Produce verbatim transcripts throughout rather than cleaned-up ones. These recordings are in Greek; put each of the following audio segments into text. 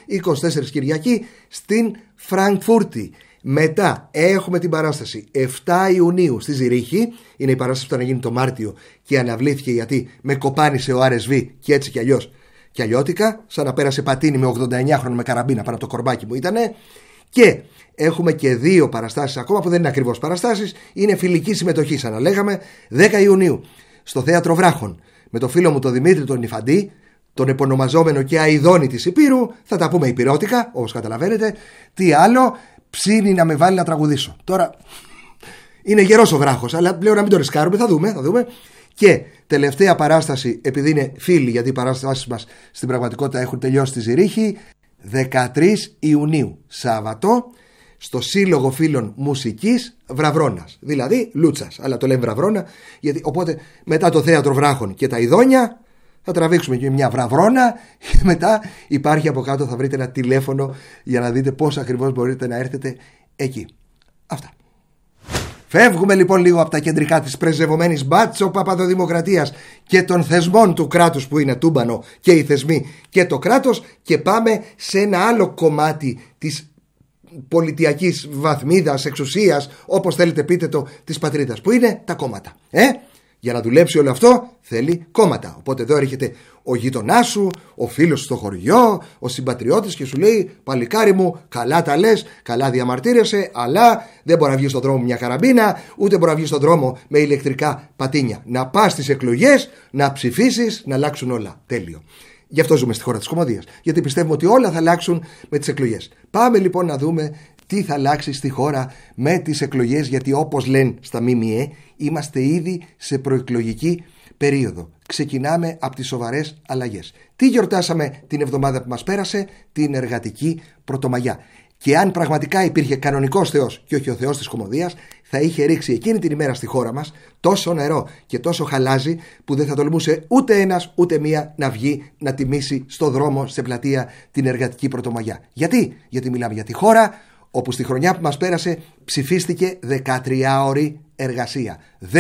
είκοσι τέσσερις Κυριακή στην Φραγκφούρτη. Μετά έχουμε την παράσταση εφτά Ιουνίου στη Ζηρίχη. Είναι η παράσταση που ήταν να γίνει το Μάρτιο και αναβλήθηκε γιατί με κοπάνισε ο Αρ Ες Βι και έτσι κι αλλιώς κι αλλιώτικα. Σαν να πέρασε πατίνι με ογδόντα εννιά χρόνο με καραμπίνα πάνω από το κορμπάκι μου ήτανε. Και έχουμε και δύο παραστάσεις ακόμα που δεν είναι ακριβώς παραστάσεις. Είναι φιλική συμμετοχή, σαν να λέγαμε. δέκα Ιουνίου στο Θέατρο Βράχων με το φίλο μου τον Δημήτρη τον Νιφαντή, τον επωνομαζόμενο και αηδόνη της Υπήρου. Θα τα πούμε υπηρώτικα, όπως καταλαβαίνετε. Τι άλλο, ψήνει να με βάλει να τραγουδήσω. Τώρα είναι γερός ο Βράχος, αλλά πλέον να μην το ρισκάρουμε. Θα δούμε, θα δούμε. Και τελευταία παράσταση, επειδή είναι φίλοι, γιατί οι παράστασεις μας στην πραγματικότητα έχουν τελειώσει στη Ζηρίχη, δεκατρείς Ιουνίου, Σάββατο, στο Σύλλογο Φίλων Μουσικής Βραβρώνας. Δηλαδή Λούτσας, αλλά το λέμε Βραβρώνα, γιατί οπότε μετά το Θέατρο Βράχων και τα Ιδόνια θα τραβήξουμε και μια βραβρώνα και μετά υπάρχει από κάτω, θα βρείτε ένα τηλέφωνο για να δείτε πώς ακριβώς μπορείτε να έρθετε εκεί. Αυτά. Φεύγουμε λοιπόν λίγο από τα κεντρικά της πρεζευωμένης μπάτσο παπαδοδημοκρατίας και των θεσμών του κράτους που είναι τούμπανο και οι θεσμοί και το κράτος και πάμε σε ένα άλλο κομμάτι της πολιτιακής βαθμίδας, εξουσίας, όπως θέλετε πείτε το, της πατρίδας, που είναι τα κόμματα. Ε? Για να δουλέψει όλο αυτό θέλει κόμματα. Οπότε εδώ έρχεται ο γείτονάς σου, ο φίλος στο χωριό, ο συμπατριώτης και σου λέει: παλικάρι μου, καλά τα λες, καλά διαμαρτύρεσαι, αλλά δεν μπορεί να βγει στον δρόμο μια καραμπίνα, ούτε μπορεί να βγει στον δρόμο με ηλεκτρικά πατίνια. Να πας στις εκλογές, να ψηφίσεις, να αλλάξουν όλα. Τέλειο. Γι' αυτό ζούμε στη χώρα της κωμωδίας. Γιατί πιστεύουμε ότι όλα θα αλλάξουν με τις εκλογές. Πάμε λοιπόν να δούμε τι θα αλλάξει στη χώρα με τις εκλογές, γιατί όπως λένε στα ΜΜΕ, είμαστε ήδη σε προεκλογική περίοδο. Ξεκινάμε από τις σοβαρές αλλαγές. Τι γιορτάσαμε την εβδομάδα που μας πέρασε? Την εργατική Πρωτομαγιά. Και αν πραγματικά υπήρχε κανονικός Θεός και όχι ο Θεός της κωμωδίας, θα είχε ρίξει εκείνη την ημέρα στη χώρα μας τόσο νερό και τόσο χαλάζι που δεν θα τολμούσε ούτε ένας ούτε μία να βγει να τιμήσει στο δρόμο, σε πλατεία, την εργατική Πρωτομαγιά. Γιατί? Γιατί μιλάμε για τη χώρα όπου στη χρονιά που μας πέρασε ψηφίστηκε δεκατριάωρη εργασία.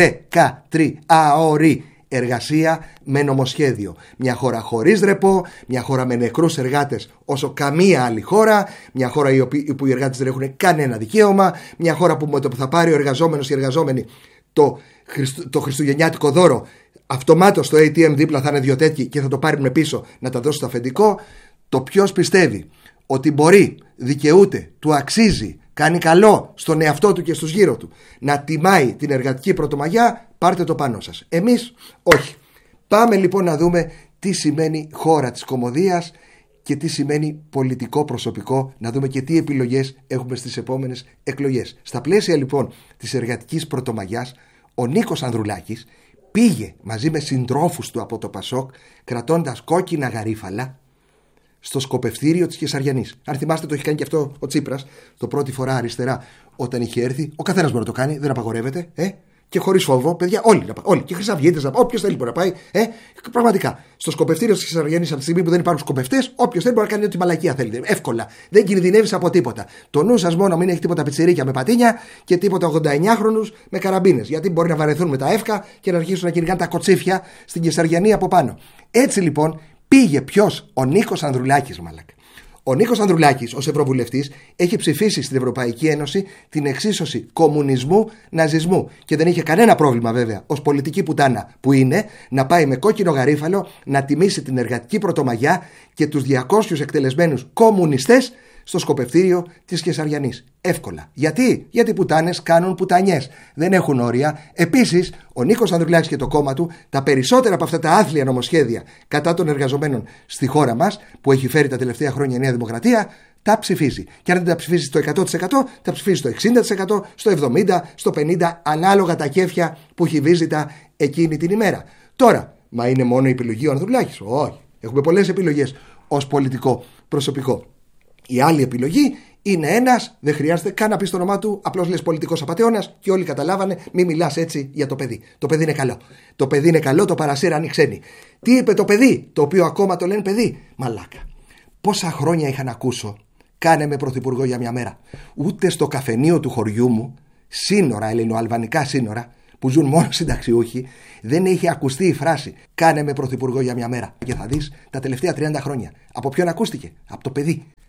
δεκατριάωρη εργασία με νομοσχέδιο. Μια χώρα χωρίς ρεπό, μια χώρα με νεκρούς εργάτες όσο καμία άλλη χώρα, μια χώρα που οι εργάτες δεν έχουν κανένα δικαίωμα, μια χώρα που με το που θα πάρει ο εργαζόμενος ή οι εργαζόμενοι το, το χριστουγεννιάτικο δώρο, αυτομάτως στο έι τι εμ δίπλα θα είναι δύο τέτοιοι και θα το πάρουν πίσω να τα δώσει στο αφεντικό. Το ποιος πιστεύει ότι μπορεί, δικαιούται, του αξίζει, κάνει καλό στον εαυτό του και στους γύρω του να τιμάει την εργατική Πρωτομαγιά, πάρτε το πάνω σας. Εμείς όχι. Πάμε λοιπόν να δούμε τι σημαίνει χώρα της κωμωδίας και τι σημαίνει πολιτικό προσωπικό, να δούμε και τι επιλογές έχουμε στις επόμενες εκλογές. Στα πλαίσια λοιπόν της εργατικής Πρωτομαγιάς, ο Νίκος Ανδρουλάκης πήγε μαζί με συντρόφους του από το Πασόκ, κρατώντας κόκκινα γαρίφαλα, στο σκοπευτήριο της Κεσαριανής. Αν θυμάστε, το έχει κάνει και αυτό ο Τσίπρας, το πρώτη φορά αριστερά, όταν είχε έρθει. Ο καθένας μπορεί να το κάνει, δεν απαγορεύεται. Ε? Και χωρίς φόβο, παιδιά, όλοι, όλοι. Και χρυσαυγίτες, όποιος θέλει μπορεί να πάει. Ε? Πραγματικά. Στο σκοπευτήριο της Κεσαριανής, από τη στιγμή που δεν υπάρχουν σκοπευτές, όποιος θέλει μπορεί να κάνει ό,τι μαλακία θέλει. Εύκολα. Δεν κινδυνεύεις από τίποτα. Το νου σας μόνο μην έχει τίποτα πιτσιρίκια με πατίνια και τίποτα ογδόντα εννιάχρονους με καραμπίνες. Γιατί μπορεί να βαρεθούν με τα εύκα και να αρχίσουν να κυνηγάνε τα κοτσίφια στην Κεσαριανή από πάνω. Έτσι λοιπόν. Πήγε ποιος? Ο Νίκος Ανδρουλάκης, μαλάκα. Ο Νίκος Ανδρουλάκης, ως Ευρωβουλευτής, έχει ψηφίσει στην Ευρωπαϊκή Ένωση την εξίσωση κομμουνισμού-ναζισμού. Και δεν είχε κανένα πρόβλημα, βέβαια, ως πολιτική πουτάνα που είναι, να πάει με κόκκινο γαρίφαλο να τιμήσει την εργατική Πρωτομαγιά και τους διακόσιους εκτελεσμένους κομμουνιστές στο σκοπευτήριο της Κεσαριανής. Εύκολα. Γιατί? Γιατί οι πουτάνες κάνουν πουτανιές. Δεν έχουν όρια. Επίσης, ο Νίκος Ανδρουλάκης και το κόμμα του, τα περισσότερα από αυτά τα άθλια νομοσχέδια κατά των εργαζομένων στη χώρα μας, που έχει φέρει τα τελευταία χρόνια η Νέα Δημοκρατία, τα ψηφίζει. Και αν δεν τα ψηφίζει στο εκατό τοις εκατό, τα ψηφίζει στο εξήντα τοις εκατό, στο εβδομήντα τοις εκατό, στο πενήντα τοις εκατό, ανάλογα τα κέφια που έχει βίζητα εκείνη την ημέρα. Τώρα, μα είναι μόνο η επιλογή ο Ανδρουλάκης? Όχι. Έχουμε πολλές επιλογές ως πολιτικό προσωπικό. Η άλλη επιλογή είναι ένας, δεν χρειάζεται καν να πει το όνομά του, απλώς λες πολιτικός απατεώνας και όλοι καταλάβανε, μη μιλάς έτσι για το παιδί. Το παιδί είναι καλό. Το παιδί είναι καλό, το παρασύραν οι ξένοι. Τι είπε το παιδί, το οποίο ακόμα το λένε παιδί? Μαλάκα. Πόσα χρόνια είχα να ακούσω, κάνε με πρωθυπουργό για μια μέρα. Ούτε στο καφενείο του χωριού μου, σύνορα, ελληνοαλβανικά σύνορα, που ζουν μόνο συνταξιούχοι, δεν είχε ακουστεί η φράση «κάνε με πρωθυπουργό για μια μέρα». Και θα δεις τα τελευταία τριάντα χρόνια. Από ποιον ακούστηκε? Από το παιδί.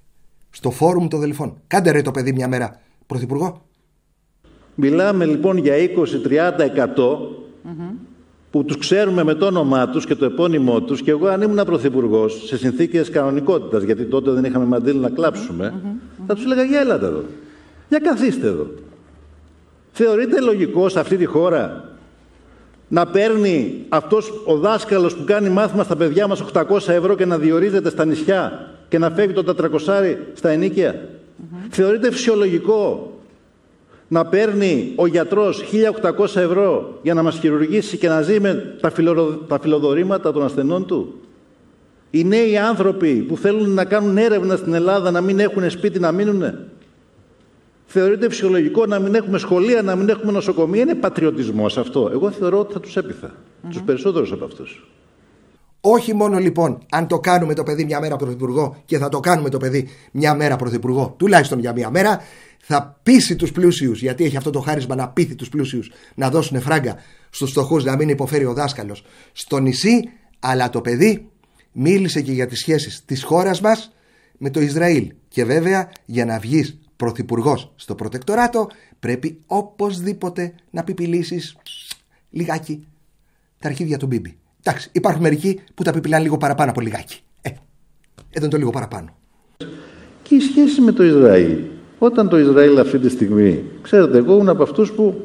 στο φόρουμ των Δελφών. Κάντε ρε το παιδί μια μέρα πρωθυπουργό. Μιλάμε λοιπόν για είκοσι με τριάντα τοις εκατό mm-hmm. που τους ξέρουμε με το όνομά τους και το επώνυμό τους, και εγώ αν ήμουν πρωθυπουργός σε συνθήκες κανονικότητας, γιατί τότε δεν είχαμε μαντήλι να κλάψουμε, mm-hmm. θα τους έλεγα για έλατε εδώ, για καθίστε εδώ. Θεωρείτε λογικό σε αυτή τη χώρα να παίρνει αυτός ο δάσκαλος που κάνει μάθημα στα παιδιά μας οκτακόσια ευρώ και να διορίζεται στα νησιά και να φεύγει το τετρακόσια στα ενοίκια? Mm-hmm. Θεωρείτε φυσιολογικό να παίρνει ο γιατρός χίλια οκτακόσια ευρώ για να μας χειρουργήσει και να ζει με τα, φιλο, τα φιλοδορήματα των ασθενών του? Οι νέοι άνθρωποι που θέλουν να κάνουν έρευνα στην Ελλάδα να μην έχουν σπίτι να μείνουνε? Θεωρείται φυσιολογικό να μην έχουμε σχολεία, να μην έχουμε νοσοκομεία? Είναι πατριωτισμός αυτό? Εγώ θεωρώ ότι θα τους έπειθα. Mm-hmm. Τους περισσότερους από αυτούς. Όχι μόνο λοιπόν αν το κάνουμε το παιδί μια μέρα πρωθυπουργό, και θα το κάνουμε το παιδί μια μέρα πρωθυπουργό, τουλάχιστον για μια μέρα, θα πείσει τους πλούσιους, γιατί έχει αυτό το χάρισμα να πείθει τους πλούσιους να δώσουν φράγκα στους φτωχούς, να μην υποφέρει ο δάσκαλος στο νησί. Αλλά το παιδί μίλησε και για τις σχέσεις της χώρας μας με το Ισραήλ. Και βέβαια για να βγεις πρωθυπουργός στο προτεκτοράτο πρέπει οπωσδήποτε να πιπιλήσεις λιγάκι τα αρχίδια του Μπίμπι. Εντάξει, υπάρχουν μερικοί που τα πιπιλάνε λίγο παραπάνω από λιγάκι. Ε, εδώ είναι το λίγο παραπάνω. Και η σχέση με το Ισραήλ. Όταν το Ισραήλ αυτή τη στιγμή, ξέρετε, εγώ ήμουν από αυτούς που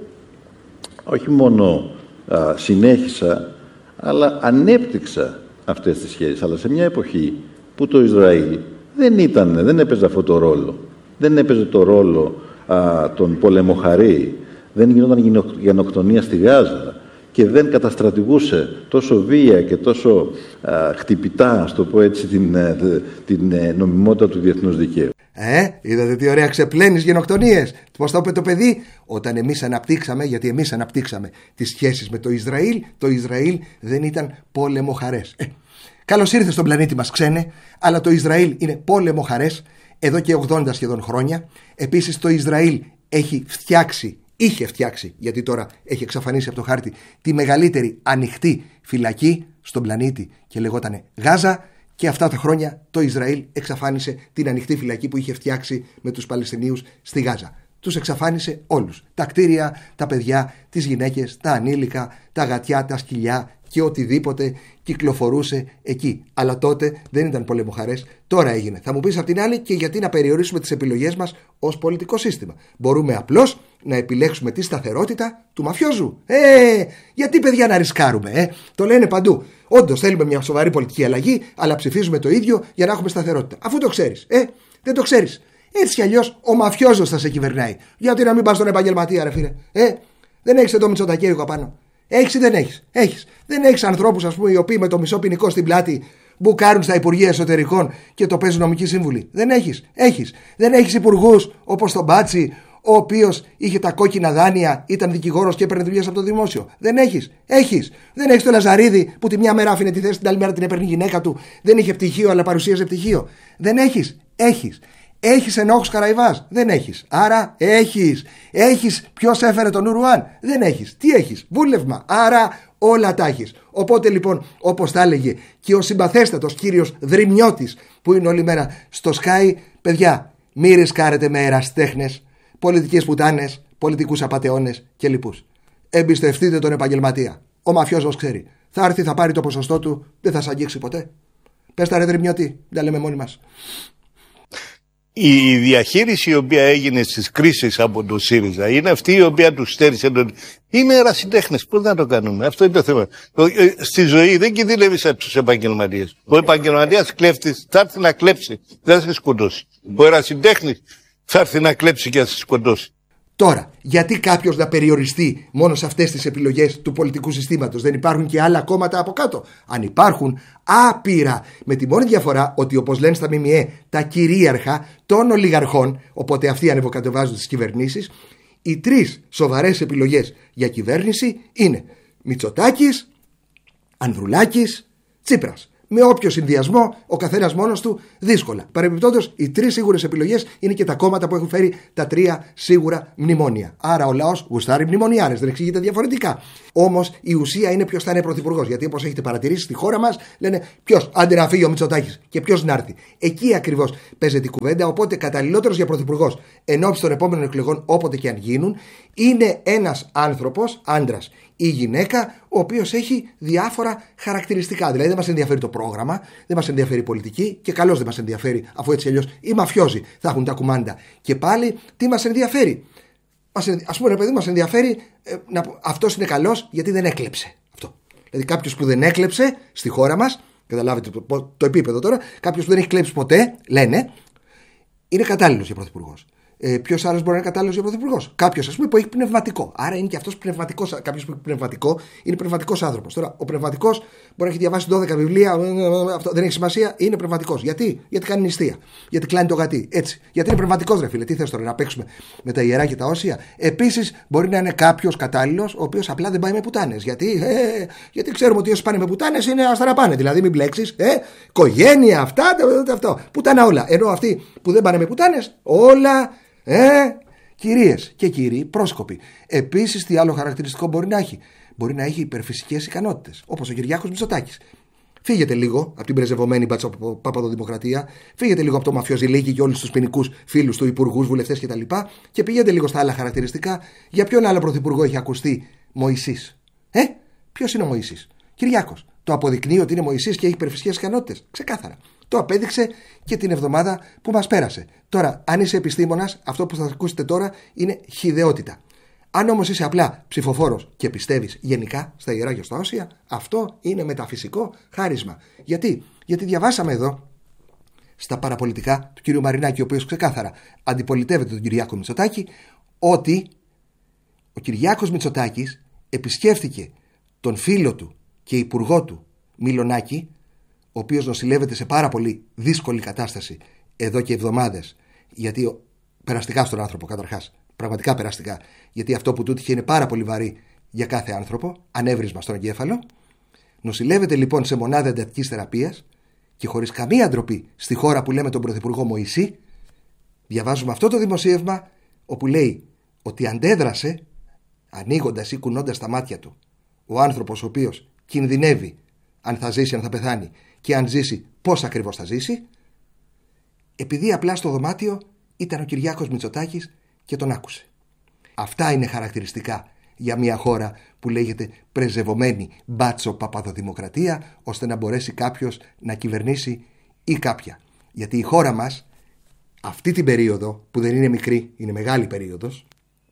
όχι μόνο α, συνέχισα, αλλά ανέπτυξα αυτές τις σχέσεις. Αλλά σε μια εποχή που το Ισραήλ δεν ήταν, δεν έπαιζε αυτό το ρόλο. Δεν έπαιζε το ρόλο α, των πολεμοχαρή. Δεν γινόταν γενοκτονία στη Γάζα και δεν καταστρατηγούσε τόσο βία και τόσο α, χτυπητά, ας το πω έτσι, την, την νομιμότητα του διεθνούς δικαίου. Ε, είδατε τι ωραία ξεπλένεις γενοκτονίες. Πώς το είπε το παιδί? Όταν εμείς αναπτύξαμε, γιατί εμείς αναπτύξαμε τις σχέσεις με το Ισραήλ, το Ισραήλ δεν ήταν πόλεμοχαρές. Ε, καλώς ήρθες στον πλανήτη μας, ξένε, αλλά το Ισραήλ είναι πόλεμοχαρές εδώ και ογδόντα σχεδόν χρόνια. Επίσης το Ισραήλ έχει φτιάξει, είχε φτιάξει, γιατί τώρα έχει εξαφανίσει από το χάρτη, τη μεγαλύτερη ανοιχτή φυλακή στον πλανήτη και λεγότανε Γάζα. Και αυτά τα χρόνια το Ισραήλ εξαφάνισε την ανοιχτή φυλακή που είχε φτιάξει με τους Παλαιστινίους στη Γάζα. Τους εξαφάνισε όλους. Τα κτίρια, τα παιδιά, τις γυναίκες, τα ανήλικα, τα γατιά, τα σκυλιά και οτιδήποτε κυκλοφορούσε εκεί. Αλλά τότε δεν ήταν πολεμοχαρές, τώρα έγινε. Θα μου πεις απ' την άλλη, και γιατί να περιορίσουμε τις επιλογές μας ως πολιτικό σύστημα? Μπορούμε απλώς να επιλέξουμε τη σταθερότητα του μαφιόζου. Ε, γιατί παιδιά να ρισκάρουμε, ε? Το λένε παντού. Όντως θέλουμε μια σοβαρή πολιτική αλλαγή, αλλά ψηφίζουμε το ίδιο για να έχουμε σταθερότητα. Αφού το ξέρεις, ε, δεν το ξέρεις. Έτσι κι αλλιώς ο μαφιόζος θα σε κυβερνάει. Γιατί να μην πας στον επαγγελματία, ρε φίλε? Ε, δεν έχεις εδώ Μητσοτακέικο πάνω? Έχεις ή δεν έχεις? Έχεις. Δεν έχεις ανθρώπους, ας πούμε, οι οποίοι με το μισό ποινικό στην πλάτη μπουκάρουν στα Υπουργεία Εσωτερικών και το παίζουν νομικοί σύμβουλοι? Δεν έχεις. Έχεις. Δεν έχεις υπουργούς όπως τον Μπάτσι, ο οποίος είχε τα κόκκινα δάνεια, ήταν δικηγόρος και έπαιρνε δουλειές από το δημόσιο? Δεν έχεις. Έχεις. Δεν έχεις τον Λαζαρίδη που τη μια μέρα άφηνε τη θέση, την άλλη μέρα την έπαιρνε η γυναίκα του. Δεν είχε πτυχίο, αλλά παρουσίαζε πτυχίο. Δεν έχεις. Έχεις. Έχεις ενόχους Καραϊβάς? Δεν έχεις. Άρα έχεις. Έχεις ποιος έφερε τον Ουρουάν? Δεν έχεις. Τι έχεις? Βούλευμα. Άρα όλα τα έχεις. Οπότε λοιπόν, όπως τα έλεγε και ο συμπαθέστατος κύριος Δρυμιώτης που είναι όλη μέρα στο Sky, παιδιά, μη ρισκάρετε με ερασιτέχνες, πολιτικές πουτάνες, πολιτικούς απατεώνες και λοιπούς. Εμπιστευτείτε τον επαγγελματία. Ο μαφιόζος ξέρει. Θα έρθει, θα πάρει το ποσοστό του, δεν θα σ' αγγίξει ποτέ. Πες τα ρε Δρυμιώτη, τα λέμε μόνοι μας. Η διαχείριση η οποία έγινε στις κρίσεις από το ΣΥΡΙΖΑ είναι αυτή η οποία τους στέρισε τον... Είναι ερασιτέχνες. Πώς να το κάνουμε? Αυτό είναι το θέμα. Στη ζωή δεν κινδυνεύεις από τους επαγγελματίες. Ο επαγγελματίας κλέφτης θα έρθει να κλέψει, δεν θα σε σκοτώσει. Ο ερασιτέχνης θα έρθει να κλέψει και θα σε σκοτώσει. Τώρα, γιατί κάποιος να περιοριστεί μόνο σε αυτές τις επιλογές του πολιτικού συστήματος? Δεν υπάρχουν και άλλα κόμματα από κάτω? Αν υπάρχουν, άπειρα. Με τη μόνη διαφορά ότι, όπως λένε στα ΜΜΕ, τα κυρίαρχα των ολιγαρχών, οπότε αυτοί ανεβοκατεβάζουν τις κυβερνήσεις, οι τρεις σοβαρές επιλογές για κυβέρνηση είναι Μητσοτάκης, Ανδρουλάκης, Τσίπρας. με όποιο συνδυασμό, ο καθένας μόνος του, δύσκολα. Παρεμπιπτόντως, οι τρεις σίγουρες επιλογές είναι και τα κόμματα που έχουν φέρει τα τρία σίγουρα μνημόνια. Άρα ο λαός γουστάρει μνημονιάρες, δεν εξηγείται διαφορετικά. Όμως η ουσία είναι ποιος θα είναι πρωθυπουργός. Γιατί όπως έχετε παρατηρήσει στη χώρα μας, λένε ποιος, άντε να φύγει ο Μητσοτάκης και ποιος να έρθει. Εκεί ακριβώς παίζεται η κουβέντα. Οπότε καταλληλότερος για πρωθυπουργός ενώπιση των επόμενων εκλογών, όποτε και αν γίνουν, είναι ένας άνθρωπος, άντρας ή γυναίκα, ο οποίος έχει διάφορα χαρακτηριστικά. Δηλαδή δεν μας ενδιαφέρει το πρόγραμμα, δεν μας ενδιαφέρει η πολιτική και καλώς δεν μας ενδιαφέρει, αφού έτσι αλλιώς οι μαφιόζοι θα έχουν τα κουμάντα. Και πάλι τι μας ενδιαφέρει. Ας πούμε, ρε παιδί, μας ενδιαφέρει ε, να, αυτός είναι καλός γιατί δεν έκλεψε. Αυτό. Δηλαδή κάποιος που δεν έκλεψε στη χώρα μας, καταλάβετε το, το, το επίπεδο τώρα, κάποιος που δεν έχει κλέψει ποτέ, λένε, είναι κατάλληλος για πρωθυπουργός. Ε, Ποιο άλλο μπορεί να είναι κατάλληλος για πρωθυπουργός? Κάποιος, ας πούμε, που έχει πνευματικό. Άρα είναι και αυτός πνευματικός. Κάποιος που έχει πνευματικό είναι πνευματικός άνθρωπος. Τώρα, ο πνευματικός μπορεί να έχει διαβάσει δώδεκα βιβλία, αυτό δεν έχει σημασία, είναι πνευματικός. Γιατί? Γιατί κάνει νηστεία. Γιατί κλάνει το γατί. Έτσι. Γιατί είναι πνευματικός, ρε φίλε. Τι θες τώρα, να παίξουμε με τα ιερά και τα όσια? Επίσης, μπορεί να είναι κάποιος κατάλληλος, ο οποίος απλά δεν πάει με πουτάνες. Γιατί, ε, γιατί ξέρουμε ότι όσοι πάνε με πουτάνες είναι άστα να πάνε. Δηλαδή, μην μπλέξεις. Ε, οικογένεια, αυτά, αυτό. Πουτάνα όλα. Ενώ αυτοί που δεν πάνε με πουτάνες, όλα. Ε, κυρίες και κύριοι πρόσκοποι. Επίσης, τι άλλο χαρακτηριστικό μπορεί να έχει? Μπορεί να έχει υπερφυσικές ικανότητες, όπως ο Κυριάκος Μητσοτάκης. Φύγετε λίγο από την πρεζευωμένη παπαδοδημοκρατία, φύγετε λίγο από το μαφιοζηλίκι και όλους τους ποινικούς φίλους του, υπουργούς, βουλευτές κτλ. Και πηγαίνετε λίγο στα άλλα χαρακτηριστικά. Για ποιον άλλο πρωθυπουργό έχει ακουστεί Μωυσής? Ε, ποιος είναι ο Μωυσής? Κυριάκος. Το αποδεικνύει ότι είναι Μωυσής και έχει υπερφυσικές ικανότητες? Ξεκάθαρα. Το απέδειξε και την εβδομάδα που μας πέρασε. Τώρα, αν είσαι επιστήμονας, αυτό που θα ακούσετε τώρα είναι χυδαιότητα. Αν όμως είσαι απλά ψηφοφόρος και πιστεύεις γενικά στα ιερά και στα όσια, αυτό είναι μεταφυσικό χάρισμα. Γιατί? Γιατί διαβάσαμε εδώ στα παραπολιτικά του κ. Μαρινάκη, ο οποίος ξεκάθαρα αντιπολιτεύεται τον Κυριάκο Μητσοτάκη, ότι ο Κυριάκος Μητσοτάκης επισκέφθηκε τον φίλο του και υπουργό του Μιλονάκη, ο οποίος νοσηλεύεται σε πάρα πολύ δύσκολη κατάσταση εδώ και εβδομάδες, γιατί περαστικά στον άνθρωπο καταρχάς, πραγματικά περαστικά, γιατί αυτό που του είχε είναι πάρα πολύ βαρύ για κάθε άνθρωπο, ανέβρισμα στον εγκέφαλο. Νοσηλεύεται λοιπόν σε μονάδα εντατικής θεραπείας και χωρίς καμία ντροπή στη χώρα που λέμε τον πρωθυπουργό Μωυσή, διαβάζουμε αυτό το δημοσίευμα όπου λέει ότι αντέδρασε ανοίγοντας ή κουνώντας τα μάτια του ο άνθρωπος ο οποίος κινδυνεύει αν θα ζήσει, αν θα πεθάνει, και αν ζήσει πώς ακριβώς θα ζήσει, επειδή απλά στο δωμάτιο ήταν ο Κυριάκος Μητσοτάκης και τον άκουσε. Αυτά είναι χαρακτηριστικά για μια χώρα που λέγεται πρεζευωμένη μπάτσο παπαδοδημοκρατία, ώστε να μπορέσει κάποιος να κυβερνήσει ή κάποια. Γιατί η χώρα μας αυτή την περίοδο, που δεν είναι μικρή, είναι μεγάλη περίοδος,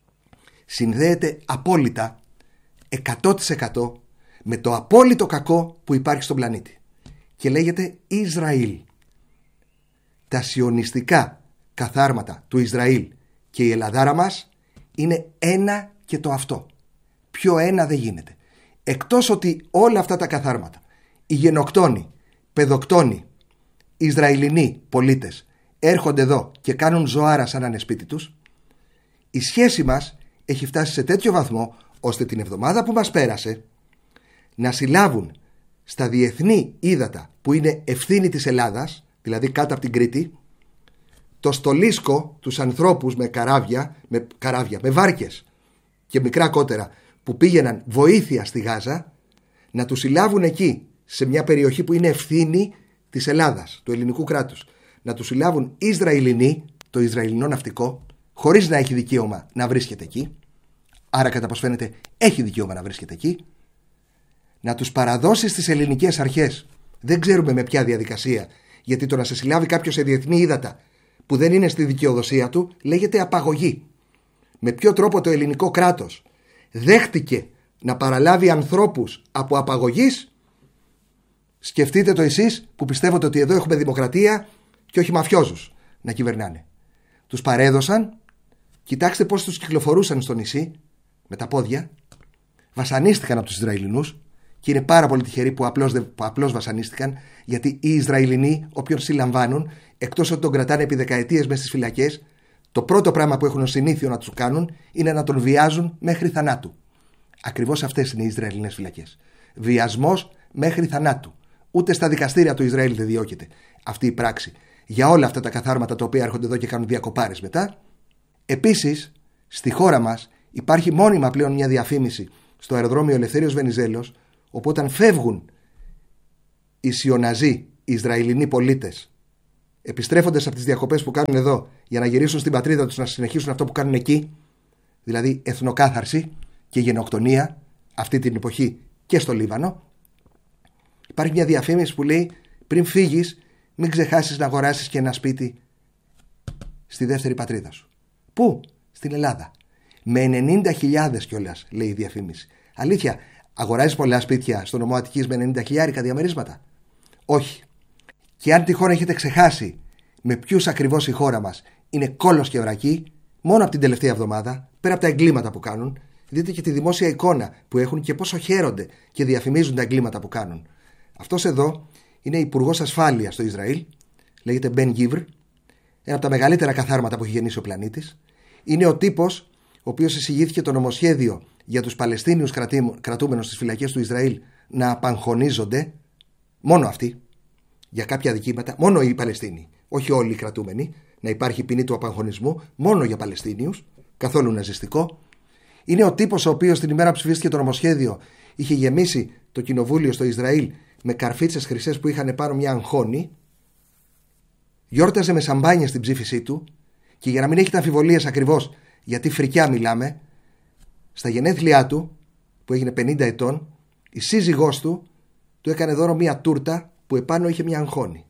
συνδέεται απόλυτα εκατό τοις εκατό με το απόλυτο κακό που υπάρχει στον πλανήτη και λέγεται Ισραήλ. Τα σιωνιστικά καθάρματα του Ισραήλ και η Ελλαδάρα μας είναι ένα και το αυτό. Πιο ένα δεν γίνεται. Εκτός ότι όλα αυτά τα καθάρματα, οι γενοκτόνοι, παιδοκτόνοι, Ισραηλινοί πολίτες έρχονται εδώ και κάνουν ζωάρα σαν να είναι σπίτι τους, η σχέση μας έχει φτάσει σε τέτοιο βαθμό ώστε την εβδομάδα που μας πέρασε να συλλάβουν στα διεθνή ύδατα που είναι ευθύνη της Ελλάδας, δηλαδή κάτω από την Κρήτη, το στολίσκο, τους ανθρώπους με καράβια, με, καράβια, με βάρκες και μικρά κότερα που πήγαιναν βοήθεια στη Γάζα, να τους συλλάβουν εκεί σε μια περιοχή που είναι ευθύνη της Ελλάδας, του ελληνικού κράτους, να τους συλλάβουν Ισραηλινοί, το Ισραηλινό ναυτικό, χωρίς να έχει δικαίωμα να βρίσκεται εκεί, άρα κατά πως φαίνεται έχει δικαίωμα να βρίσκεται εκεί, να τους παραδώσει στις ελληνικές αρχές, δεν ξέρουμε με ποια διαδικασία, γιατί το να σε συλλάβει κάποιος σε διεθνή ύδατα που δεν είναι στη δικαιοδοσία του λέγεται απαγωγή. Με ποιο τρόπο το ελληνικό κράτος δέχτηκε να παραλάβει ανθρώπους από απαγωγής? Σκεφτείτε το εσείς που πιστεύετε ότι εδώ έχουμε δημοκρατία και όχι μαφιόζους να κυβερνάνε. Τους παρέδωσαν, κοιτάξτε πώς τους κυκλοφορούσαν στο νησί με τα πόδια, βασανίστηκαν από τους Ισραηλινούς και είναι πάρα πολύ τυχεροί που απλώς, που απλώς βασανίστηκαν, γιατί οι Ισραηλινοί, όποιον συλλαμβάνουν, εκτός ότι τον κρατάνε επί δεκαετίες μέσα στις φυλακές, το πρώτο πράγμα που έχουν ως συνήθειο να τους κάνουν είναι να τον βιάζουν μέχρι θανάτου. Ακριβώς αυτές είναι οι Ισραηλινές φυλακές. Βιασμός μέχρι θανάτου. Ούτε στα δικαστήρια του Ισραήλ δεν διώκεται αυτή η πράξη για όλα αυτά τα καθάρματα τα οποία έρχονται εδώ και κάνουν διακοπάρες μετά. Επίσης, στη χώρα μας υπάρχει μόνιμα πλέον μια διαφήμιση στο αεροδρόμιο Ελευθέριος Βενιζέλος, όπου όταν φεύγουν οι σιωναζοί, οι Ισραηλινοί πολίτες, επιστρέφοντας από τις διακοπές που κάνουν εδώ για να γυρίσουν στην πατρίδα τους να συνεχίσουν αυτό που κάνουν εκεί, δηλαδή εθνοκάθαρση και γενοκτονία, αυτή την εποχή και στο Λίβανο, υπάρχει μια διαφήμιση που λέει: πριν φύγεις, μην ξεχάσεις να αγοράσεις και ένα σπίτι στη δεύτερη πατρίδα σου. Πού? Στην Ελλάδα. Με ενενήντα χιλιάδες κιόλας, λέει η διαφήμιση. Αλήθεια, αγοράζεις πολλά σπίτια στο νομό Αττικής με ενενήντα χιλιάρικα διαμερίσματα? Όχι. Και αν τυχόν έχετε ξεχάσει με ποιους ακριβώς η χώρα μας είναι κόλος και ορακή, μόνο από την τελευταία εβδομάδα, πέρα από τα εγκλήματα που κάνουν, δείτε και τη δημόσια εικόνα που έχουν και πόσο χαίρονται και διαφημίζουν τα εγκλήματα που κάνουν. Αυτός εδώ είναι υπουργός ασφάλειας στο Ισραήλ, λέγεται Μπεν Γκίβρ, ένα από τα μεγαλύτερα καθάρματα που έχει γεννήσει ο πλανήτης. Είναι ο τύπος ο οποίος εισηγήθηκε το νομοσχέδιο για τους Παλαιστίνιους κρατούμενους στις φυλακές του Ισραήλ να απαγχωνίζονται, μόνο αυτοί, για κάποια δικήματα, μόνο οι Παλαιστίνοι, όχι όλοι οι κρατούμενοι, να υπάρχει ποινή του απαγχωνισμού, μόνο για Παλαιστίνιους, καθόλου ναζιστικό. Είναι ο τύπος ο οποίος την ημέρα που ψηφίστηκε το νομοσχέδιο είχε γεμίσει το κοινοβούλιο στο Ισραήλ με καρφίτσες χρυσές που είχαν πάνω μια αγχώνη, γιόρταζε με σαμπάνια στην ψήφισή του και για να μην έχετε αμφιβολίες ακριβώς γιατί φρικιά μιλάμε, στα γενέθλιά του που έγινε πενήντα ετών, η σύζυγός του του έκανε δώρο μια τούρτα που επάνω είχε μια αγχώνη.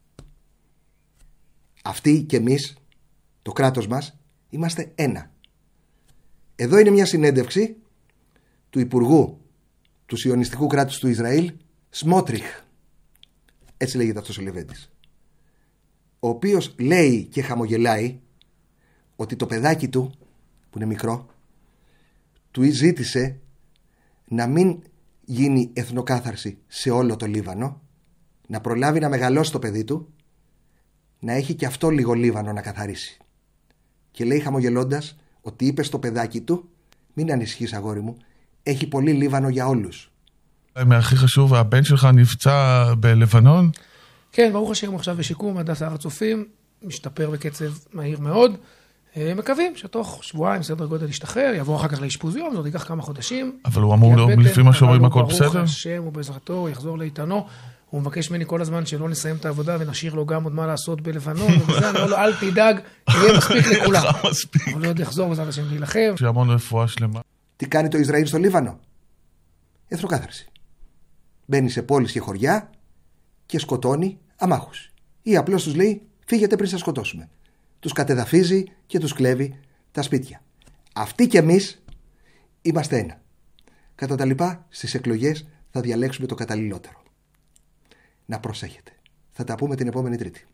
Αυτοί και εμείς, το κράτος μας, είμαστε ένα. Εδώ είναι μια συνέντευξη του Υπουργού του Σιωνιστικού κράτους του Ισραήλ, Σμότριχ, έτσι λέγεται αυτός ο Λεβέντης, ο οποίος λέει και χαμογελάει ότι το παιδάκι του, που είναι μικρό, του ζήτησε να μην γίνει εθνοκάθαρση σε όλο το Λίβανο, να προλάβει να μεγαλώσει το παιδί του, να έχει και αυτό λίγο Λίβανο να καθαρίσει. Και λέει χαμογελώντας ότι είπε στο παιδάκι του: μην ανησυχείς αγόρι μου, έχει πολύ Λίβανο για όλους. הכי חשוב, הבן שלך נפצע בלבנון? כן, ברוך השם הוא עכשיו בשיקום, הדס הר הצופים, משתפר בקצב מהיר מאוד. מקווים שתוך שבועיים סדר גודל ישתחרר, יעבור אחר כך לאשפוז יום, זאת ייקח כמה חודשים. אבל הוא אמור, לפי מה שאומרים, הכל בסדר? ברוך השם ובעזרתו הוא יחזור לאיתנו. הוא מבקש ממני כל הזמן שלא נסיים את העבודה ונשאיר לו גם עוד מה לעשות בלבנון, ובזה אני אומר לו, אל תדאג, יהיה מספיק לכולם. אבל עוד יחזור בעזרת השם להילחם. שהמון רפואה שלמה. Τι κάνει το Ισραήλ στο Λίβανο? Εθνοκάθαρση. Μπαίνει σε πόλεις και χωριά και σκοτώνει αμάχους. Ή απλώς τους λέει: φύγετε πριν σας σκοτώσουμε. Τους κατεδαφίζει και τους κλέβει τα σπίτια. Αυτοί κι εμείς είμαστε ένα. Κατά τα λοιπά, στις εκλογές θα διαλέξουμε το καταλληλότερο. Να προσέχετε. Θα τα πούμε την επόμενη Τρίτη.